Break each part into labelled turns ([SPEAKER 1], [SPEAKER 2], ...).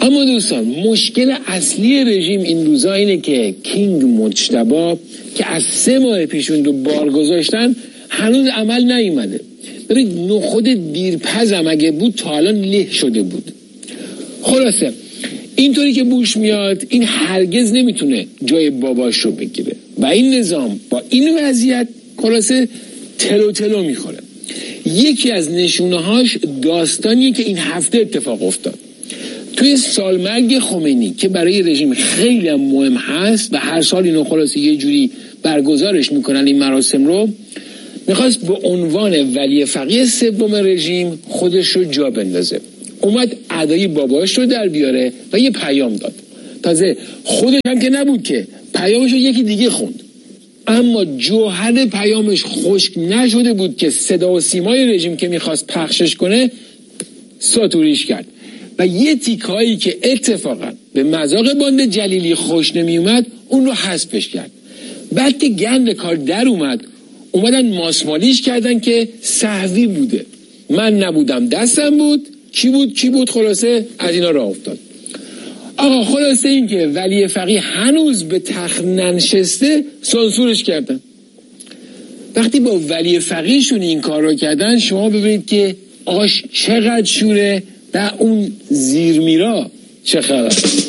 [SPEAKER 1] اما دوستان مشکل اصلی رژیم این روزا اینه که کینگ مجتبی که از 3 ماه پیش اون رو بار گذاشتن هنوز عمل نیومده. ببین نخود دیرپزم اگه بود تا الان له شده بود. خلاصه اینطوری که بوش میاد این هرگز نمیتونه جای باباش رو بگیره و این نظام با این وضعیت خلاصه تلو تلو میخوره. یکی از نشونه‌هاش داستانیه که این هفته اتفاق افتاد. توی سالمرگ خمینی که برای رژیم خیلی مهم هست و هر سال اینو خلاصه یه جوری برگزارش میکنن این مراسم رو، میخواست به عنوان ولی فقیه 3 رژیم خودش رو جا بندازه. اومد ادای باباش رو در بیاره و یه پیام داد. تازه خودش هم که نبود که پیامش رو یکی دیگه خوند، اما جوهر پیامش خشک نشده بود که صدا و سیمای رژیم که میخواست پخشش کنه ساتوریش کرد و یه تیکایی که اتفاقا به مذاق باند جلیلی خوش نمی اومد اون رو حذفش کرد. بعد که گند کار در اومدن ماسمالیش کردن که سهوی بوده، من نبودم دستم بود، کی بود خلاصه از اینا راه افتاد. آقا خلاصه این که ولی فقیه هنوز به تخت ننشسته سانسورش کردن. وقتی با ولی فقیهشون این کار رو کردن شما ببینید که آش چقدر شوره و اون زیرمیرا چه خبر.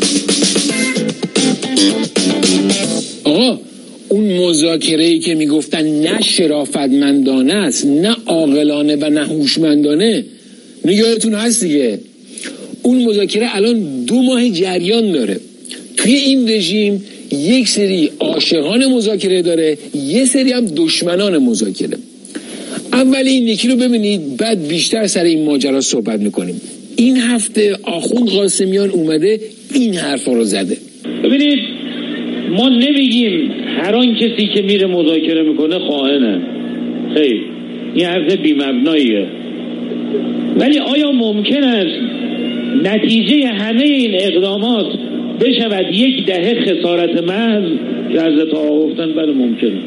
[SPEAKER 1] آقا اون مذاکره‌ای که میگفتن نه شرافتمندانه است نه عاقلانه و نه هوشمندانه، نگاهتون هست دیگه. اون مذاکره الان 2 ماه جریان داره. توی این رژیم یک سری عاشقان مذاکره داره، یه سری هم دشمنان مذاکره. اول این یکی رو ببینید بعد بیشتر سر این ماجرا صحبت میکنیم. این هفته آخوند قاسمیان اومده این حرفا رو زده.
[SPEAKER 2] ببینید ما نمیگیم هر آن کسی که میره مذاکره میکنه خائنه، خیر این حرف بی‌مبناییه، ولی آیا ممکن است نتیجه همه این اقدامات بشود 10 خسارت محض که حضرت آقا گفتن؟ بله ممکنه.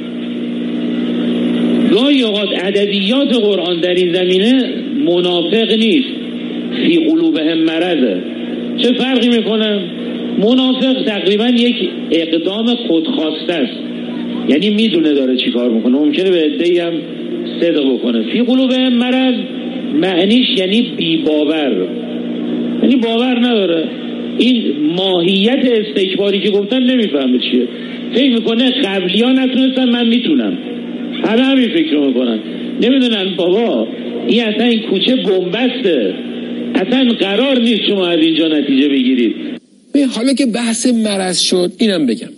[SPEAKER 2] گاهی اوقات ادبیات قرآن در این زمینه منافق نیست، فی قلوبهم مرضه. چه فرقی میکنه؟ منافق تقریبا یک اقدام خودخواسته است، یعنی میدونه داره چی کار میکنه، ممکنه به عده‌ای هم صدق بکنه. فی قلوبهم مرض معنیش یعنی بی باور، یعنی باور نداره. این ماهیت استکباری که گفتن نمیفهمه چیه، فکر میکنه قبلی ها نتونستن من میتونم، همه همین فکر میکنن، نمیدونن بابا این اصلا این کوچه بنبسته، اصلا قرار نیست شما از اینجا نتیجه بگیرید.
[SPEAKER 1] حالا که بحث مرض شد اینم بگم،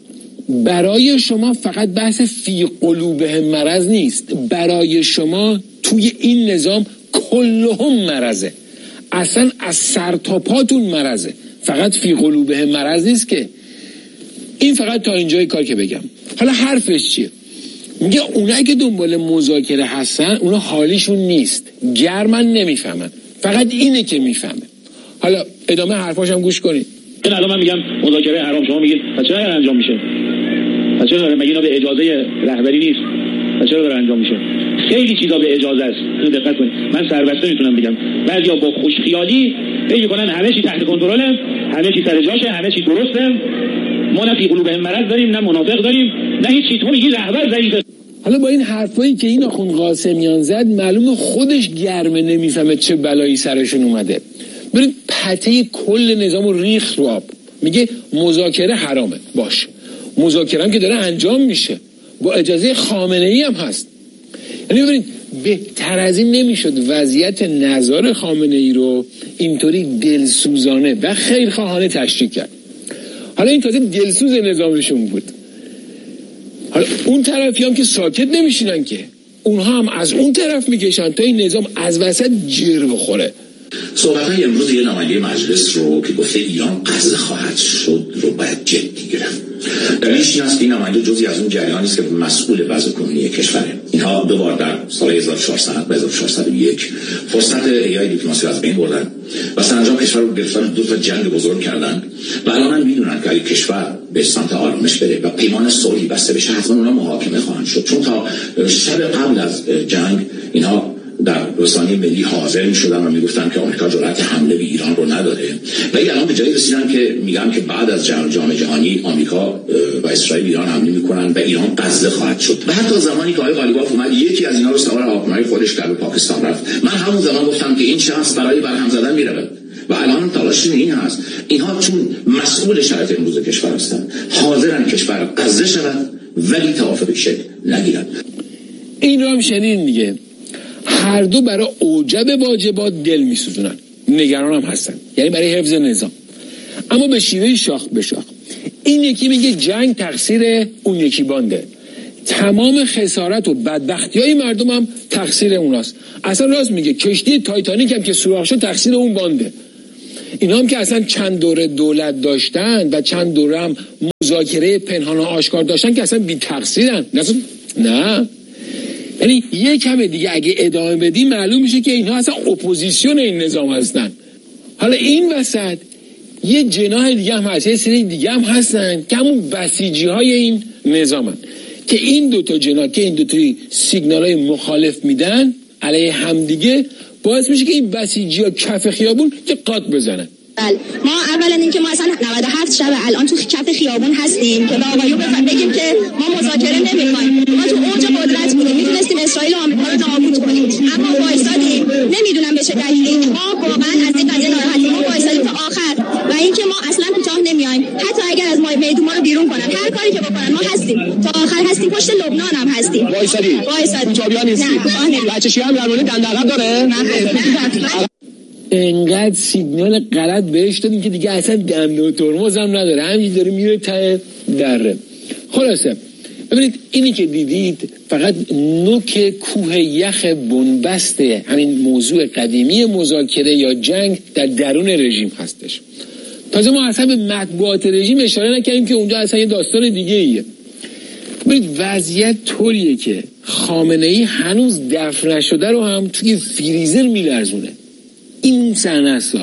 [SPEAKER 1] برای شما فقط بحث فی قلوبهم مرض نیست، برای شما توی این نظام کلهم مرضه، اصلا از سر تا پاتون مرضه، فقط فی قلوبهم مرض نیست که. این فقط تا اینجای کار که بگم. حالا حرفش چیه؟ میگه اونایی که دنبال مذاکره هستن اونا حالیشون نیست، گرمن نمیفهمن، فقط اینه که میفهمه. حالا ادامه حرفاشم گوش کنید.
[SPEAKER 2] این الان من میگم مذاکره حرام، شما میگید پس چرا انجام میشه؟ پس چرا داره؟ مگه اینا به اجازه رهبری نیست؟ پس چرا داره انجام میشه؟ خیلی چیزا به اجازه است، اینو دقت کنید. من سربسته میتونم بگم بعضیا با خوشخیالی فکر میکنن همه چی تحت کنترله، همه چی سر جاشه، همه چی درسته، ما نه فی قلوبهم مرض داریم نه منافق داریم نه هیچ. تو میگی رهبر ضعیفه.
[SPEAKER 1] حالا با این حرفایی که این آخوند قاسمیان زد معلومه خودش گرمه، نمیفهمه چه بلایی سرشون اومده. برید پته کل نظامو ریخت رو آب. میگه مذاکره حرامه، باشه مذاکره هم که داره انجام میشه با اجازه خامنه‌ای هم هست. یعنی ببینید بهتر از این نمیشد وضعیت نظار خامنه‌ای رو اینطوری دلسوزانه و خیرخواهانه تشریح کرد. حالا این تازه دلسوز نظامشون بود. حالا اون طرفی هم که ساکت نمیشینن که، اونها هم از اون طرف میکشن تا این نظام از وسط جر بخوره.
[SPEAKER 3] صحبت‌های امروز یه نماینده مجلس رو که گفته ایران غزه خواهد شد رو باید جدی گرفت. دلیلش این است که این نماینده جزئی از اون جریانی است که مسئول وضع کنونی کشوره. اینها 2 بار در سال 1400 و 1401 فرصت ایای دیپلماسی از بین بردن و سرانجام کشور رو گرفتن، 2 تا جنگ بزرگ کردن و الان هم میدونن که اگه کشور به سمت آرامش بره و پیمان صلحی بسته بشه حتما اونا محاکمه خواهند شد، چون تا شب قبل از جنگ اینها در رسانه ملی حاضر می‌شدن و میگفتن که آمریکا جرأت حمله به ایران رو نداره، ولی الان به جایی رسیدن که میگن که بعد از جام جهانی آمریکا و اسرائیل ایران حمله میکنن و ایران غزه خواهد شد. و حتی زمانی که آقای غالیباف اومد یکی از اینا رو سوار هواپیمای خودش کرد به پاکستان رفت، من همون زمان گفتم که این شخص برای برهم زدن میره و الان تلاش این هست اینها چون مسئول شرایط امروز کشور هستن حاضرن کشور غزه شود ولی توافق شکل نگیرن.
[SPEAKER 1] این رو هم شنید دیگه، هر دو برای اوجب واجبات دل میسوزونن، نگران هم هستن، یعنی برای حفظ نظام، اما به شیوه شاخ به شاخ. این یکی میگه جنگ تقصیر اون یکی بانده، تمام خسارت و بدبختی های مردم هم تقصیر اوناست. اصلا راست میگه، کشتی تایتانیک هم که سوراخ شد تقصیر اون بانده. اینا هم که اصلا چند دوره دولت داشتن و چند دوره هم مذاکره پنهان و آشکار داشتن که اصلا بی تقصیرن. نه، یعنی یک کم دیگه اگه ادامه بدی معلوم میشه که اینها اصلا اپوزیسیون این نظام هستن. حالا این وسط یه جناح دیگه هم هست، یه سری دیگه هم هستن که همون بسیجی های این نظامن که این دوتا جناح که این دوتا سیگنال های مخالف میدن علیه همدیگه باعث میشه که این بسیجی ها کف خیابون که قاط بزنن.
[SPEAKER 4] بله، ما اولا اینکه ما اصلا 97 شب الان تو کف خیابون هستیم که به آقایون بگیم که ما مذاکره نمی‌خوایم. ما تو اوج قدرت بودیم، میتونستیم اسرائیل و آمریکا رو نابود کنیم، اما وایسادیم. نمیدونم به چه دلیلی ما واقعا از این قضیه ناراحتیم. ما وایسادیم تا آخر و اینکه ما اصلا کوتاه نمیایم، حتی اگر از میدون ما رو بیرون کنن، هر کاری که بکنن ما هستیم تا آخر، هستیم پشت لبنان هم هستیم. وایسادیم کوتاهی نیستیم.
[SPEAKER 5] بچه‌شی هم در مورد دندقب داره؟
[SPEAKER 4] نه.
[SPEAKER 1] انقدر سیگنال غلط بهش دادیم که دیگه اصلا دنده و ترمز هم نداره، همینجوری داره میره ته دره. خلاصه ببینید اینی که دیدید فقط نوک کوه یخ بنبست همین موضوع قدیمی مذاکره یا جنگ در درون رژیم هستش. تازه ما اصلا به مطبوعات رژیم اشاره نکردیم که اونجا اصلا یه داستان دیگه ایه. ببینید وضعیت طوریه که خامنه‌ای هنوز دفن نشده رو هم توی فریزر میلرزونه. این صحنه است.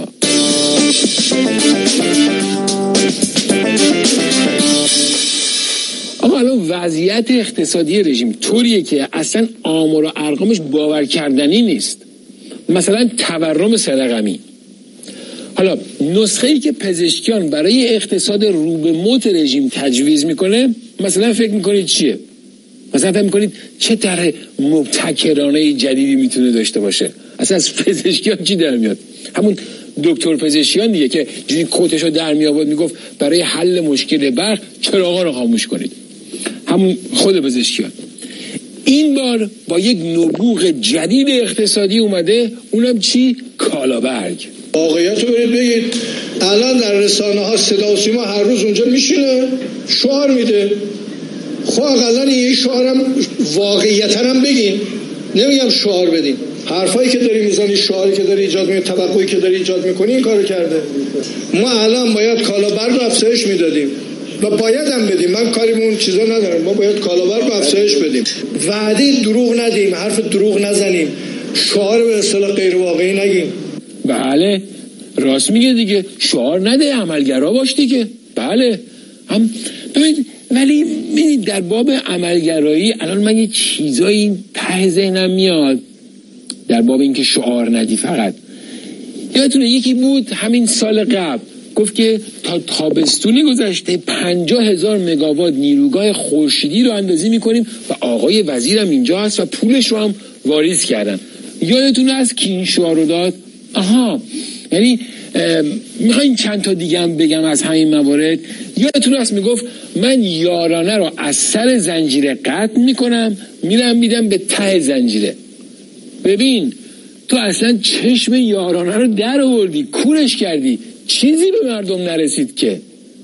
[SPEAKER 1] اما الان وضعیت اقتصادی رژیم طوریه که اصلا آمار و ارقامش باور کردنی نیست. مثلا تورم سرقمی. حالا نسخه‌ای که پزشکیان برای اقتصاد رو به موت رژیم تجویز میکنه مثلا فکر میکنید چیه؟ مثلا فکر میکنید چه طرح مبتکرانه جدیدی میتونه داشته باشه؟ اصلا از پزشکیان چی در میاد؟ همون دکتر پزشکیان دیگه که جوری کتشو در می آورد میگفت برای حل مشکل برق چراغا رو خاموش کنید. همون خود پزشکیان. این بار با یک نبوغ جدید اقتصادی اومده، اونم چی؟ کالابرگ.
[SPEAKER 6] واقعیت رو برید بگید. الان در رسانه ها صدا و سیما هر روز اونجا میشینه شعار میده. خب اقلا این شعارم واقعیتا هم بگین، نمیگم شعار بدین. حرفایی که داری میزنی، شعاری که داری ایجاد میکنی، توقعی که داری ایجاد میکنی این کارو کرده. ما الان باید کالابرگ رو افزایش میدادیم و باید هم بدیم، من کاری به اون چیزا ندارم، ما باید کالابرگ رو افزایش بدیم. وعده دروغ ندیم، حرف دروغ نزنیم، شعار به اصطلاح غیر واقعی نگیم.
[SPEAKER 1] بله راست میگه دیگه، شعار نده، عملگرا باش دیگه. بله هم ببینید، ولی ببینید در باب عملگرایی الان من یه چیزایی ته ذهنم میاد در باب اینکه شعار ندی. فقط یادتونه یکی بود همین سال قبل گفت که تا تابستون گذشته 50,000 مگاوات نیروگاه خورشیدی رو اندازی میکنیم و آقای وزیرم اینجا هست و پولش رو هم واریز کردن. یادتونه از کی این شعار رو داد؟ آها، یعنی میخواین چند تا دیگه هم بگم از همین موارد. یادتون هست میگفت من یارانه رو از سر زنجیره قطع میکنم میرم میدم به ته زنجیره. ببین تو اصلا چشم یارانه رو در آوردی، کورش کردی، چیزی به مردم نرسید که.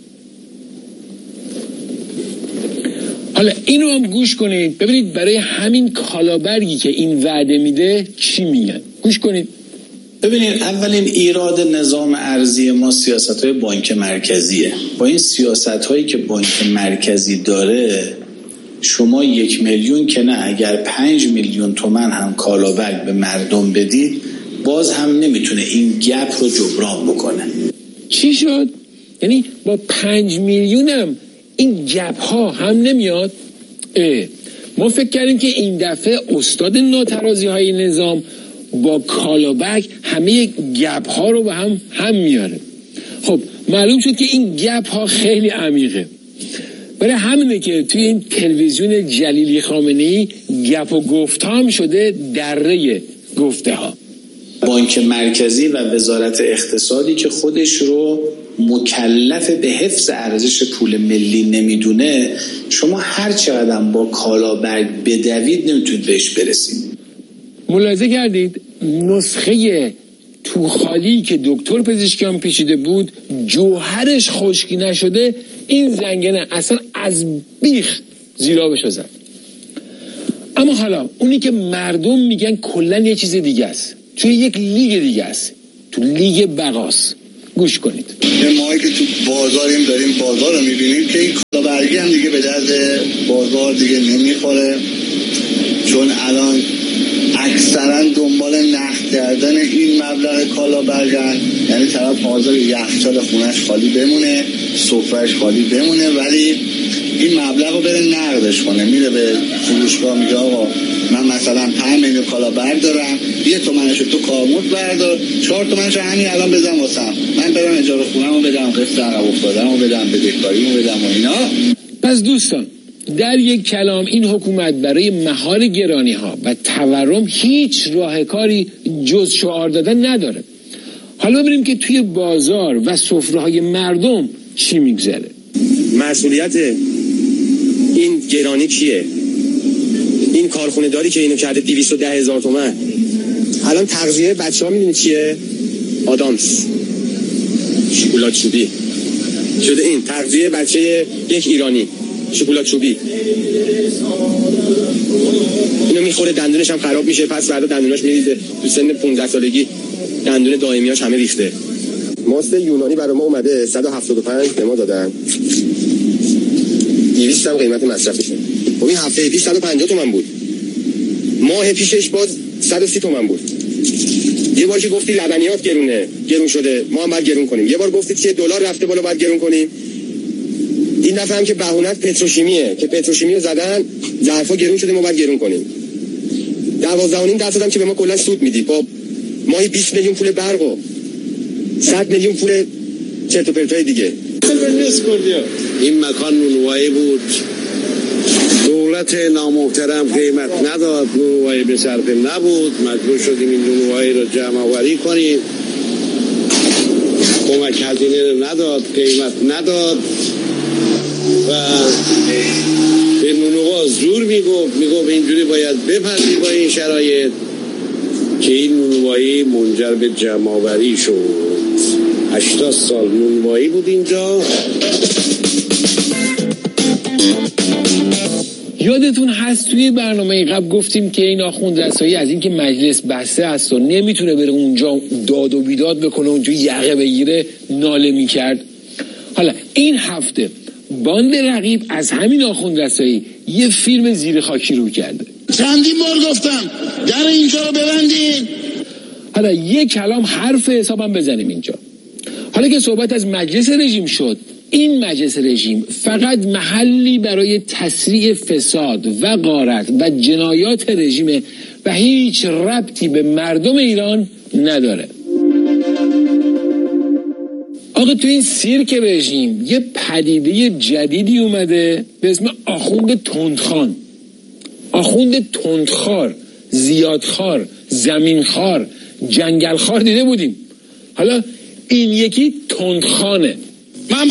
[SPEAKER 1] حالا اینو هم گوش کنید ببینید برای همین کالابرگی که این وعده میده چی میگن. گوش کنید.
[SPEAKER 7] ببینید اولین ایراد نظام ارزی ما سیاست‌های بانک مرکزیه. با این سیاست‌هایی که بانک مرکزی داره شما 1 میلیون که نه، اگر 5 میلیون تومان هم کالابرگ به مردم بدید باز هم نمیتونه این گپ رو جبران بکنه.
[SPEAKER 1] چی شد؟ یعنی با 5 میلیونم این گپ ها هم نمیاد؟ ما فکر کردیم که این دفعه استاد ناترازی های نظام با کالابک همه گپ ها رو به هم میاره. خب معلوم شد که این گپ ها خیلی عمیقه. برای همینه که توی این تلویزیون جلیلی خامنه‌ای گپ و گفت هم شده دره گفته ها.
[SPEAKER 7] بانک مرکزی و وزارت اقتصادی که خودش رو مکلف به حفظ ارزش پول ملی نمیدونه، شما هر چقدر با کالابرگ بدوید نمیتونید بهش برسید.
[SPEAKER 1] ملاحظه کردید نسخه تو خالی که دکتر پزشکیان پیچیده بود جوهرش خشکی نشده، این زنگنه اصلا از بیخ زیرابش زد. اما حالا اونی که مردم میگن کلن یه چیز دیگه است، توی یک لیگ دیگه است، تو لیگ بقاست. گوش کنید.
[SPEAKER 8] ماهی که تو بازاریم داریم بازار رو میبینیم که این کالابرگی هم دیگه به درد بازار دیگه نمیخوره، چون الان اکثرا دنبال نقد کردن این مبلغ کالابرگن، یعنی طرف حاضر یخچال خونش خالی بمونه، سفرهش خالی بمونه، ولی این مبلغ رو بره نقدش کنه. میره به فروشگاه میگه آقا من مثلا 5 میلیون کالابرگ دارم، 1 تومنش تو کارمزد بردار، 4 تومنش همین الان بزن واسم، من برم اجاره خونه‌مو بدم، قسط عقب افتاده‌مو بدم، بدهکاریمو بدم و اینا.
[SPEAKER 1] پس دوستان در یک کلام این حکومت برای مهار گرانی ها و تورم هیچ راه کاری جز شعار دادن نداره. حالا ببینیم که توی بازار و سفره های مردم چی میگذره.
[SPEAKER 5] مسئولیت این گرانی کیه؟ این کارخونه داری که اینو کرده 210,000 تومان. الان تغذیه بچه‌ها میدونی چیه؟ آدامس، شکلات چوبی شده. این تغذیه بچه یک ایرانی شکلات چوبی، اینو میخوره دندونش هم خراب میشه، پس بعدا دندوناش میریزه، تو سن 15 سالگی دندون دائمیاش همه ریخته. ماست یونانی برای ما اومده 175 به ما دادن، 200 هم قیمت مصرفشه. خب این هفته پیش 150 تومن بود، ماه پیشش باز 130 تومن بود. یه بار که گفتی لبنیات گرون شده، ما هم باید گرون کنیم. یه بار گفتید که دلار رفته بالا باید گرون کنیم. این دفعه هم که بهونت پتروشیمیه که پتروشیمی رو زدن، ظرفا گرون شده، ما باید گرون کنیم. 12.5% هم که به ما کلا سود میدی، با ماهی 20 میلیون پول برق و 100 میلیون پول چرت و پرتای دیگه.
[SPEAKER 9] این مکان نونوایی بود، دولت نامحترم قیمت نداد، نونوایی به صرفه نبود، مجبور شدیم این نونوایی رو جمع آوری کنیم، کمک هزینه رو نداد، قیمت نداد و به نونوا زور میگفت اینجوری باید بپذیری با این شرایط، که این نونوایی منجر به جمع آوری شد. 80 سال نونوایی بود اینجا.
[SPEAKER 1] یادتون هست توی برنامه قبل گفتیم که این آخوند رسایی از این که مجلس بسته است و نمیتونه بره اونجا داد و بیداد بکنه، اونجا یقه بگیره، ناله میکرد. حالا این هفته باند رقیب از همین آخوند رسایی یه فیلم زیر خاکی رو کرده.
[SPEAKER 6] چندین بار گفتم در اینجا رو ببندین.
[SPEAKER 1] حالا یه کلام حرف حسابم بزنیم اینجا. حالا که صحبت از مجلس رژیم شد، این مجلس رژیم فقط محلی برای تسریع فساد و غارت و جنایات رژیم و هیچ ربطی به مردم ایران نداره. آقا تو این سیرک رژیم یه پدیده جدیدی اومده به اسم آخوند تندخان، آخوند تندخوار، زیادخوار، زمینخوار، جنگلخوار دیده بودیم، حالا این یکی تندخانه.
[SPEAKER 10] من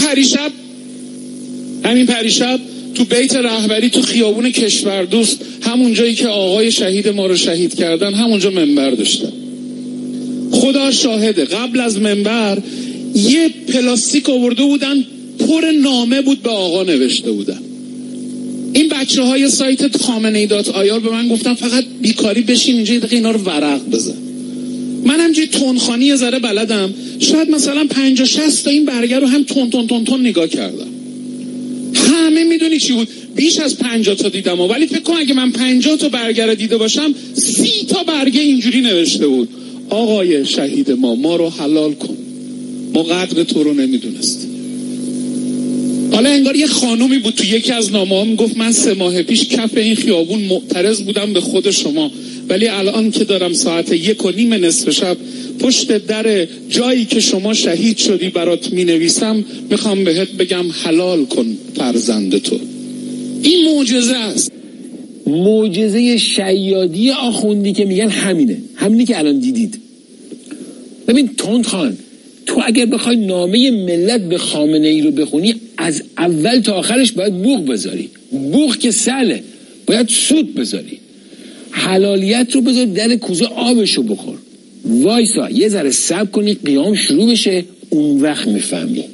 [SPEAKER 10] همین پریشب تو بیت رهبری تو خیابون کشوردوست، همون جایی که آقای شهید ما رو شهید کردن، همونجا منبر داشتم. خدا شاهده قبل از منبر یه پلاستیک آورده بودن پر نامه بود به آقا نوشته بودن. این بچه های سایت خامنه‌ای.ir به من گفتن فقط بیکاری بشین اینجا یه دقیقه اینا رو ورق بزن. من همجوری تندخوانی یه ذره بلدم، شاید مثلا 50-60 تا این برگه رو هم تون نگاه کردم. همه میدونی چی بود؟ بیش از 50 تا دیدم، ولی فکر کن اگه من 50 تا برگه رو دیده باشم 30 تا برگه اینجوری نوشته بود: آقای شهید ما رو حلال کن، ما قدر تو رو نمیدونستیم. حالا انگار یه خانومی بود تو یکی از نامه‌ها میگفت من 3 ماه پیش کف این خیابون معترض بودم به خود شما، ولی الان که دارم ساعت 1:30 نصف شب پشت در جایی که شما شهید شدی برات می نویسم، میخوام بهت بگم حلال کن فرزند تو. این معجزه است.
[SPEAKER 1] معجزه شیادی آخوندی که میگن همینی که الان دیدید. ببین تندخان، تو اگر بخوای نامه ملت به خامنه ای رو بخونی، از اول تا آخرش باید بوق بذاری. بوق که سله، باید سود بذاری. حلالیت رو بذار در کوزه، آبشو بخور، وایسا یه ذره صبر کنی قیام شروع بشه، اون وقت میفهمی.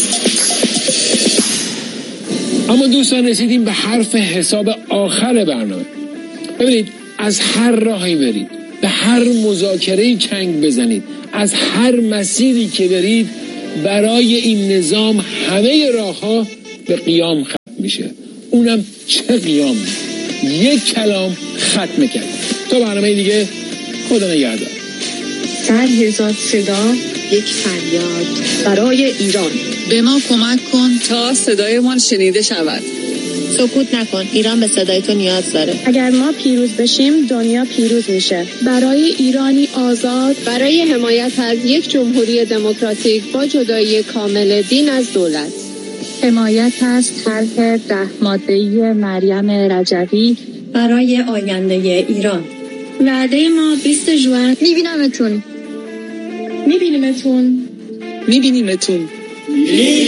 [SPEAKER 1] اما دوستان رسیدیم به حرف حساب آخر برنامه. ببینید، از هر راهی برید، به هر مذاکره‌ای چنگ بزنید، از هر مسیری که برید، برای این نظام همه راه‌ها به قیام ختم میشه. اونم چه قیام؟ یک کلام ختم کرد. تا برنامه دیگه، خدا نگهدار.
[SPEAKER 11] 100,000 صدا، یک فریاد برای ایران.
[SPEAKER 12] به ما کمک کن تا صدایمان شنیده شود.
[SPEAKER 11] سکوت نکن، ایران به صدای تو نیاز داره.
[SPEAKER 13] اگر ما پیروز بشیم، دنیا پیروز میشه. برای ایرانی آزاد،
[SPEAKER 14] برای حمایت از یک جمهوری دموکراتیک با جدایی کامل دین از دولت،
[SPEAKER 13] حمایت از طرح 10 ماده‌ای مریم رجوی
[SPEAKER 11] برای آینده ایران.
[SPEAKER 13] وعده ما 20 ژوئن.
[SPEAKER 11] میبینیمتون.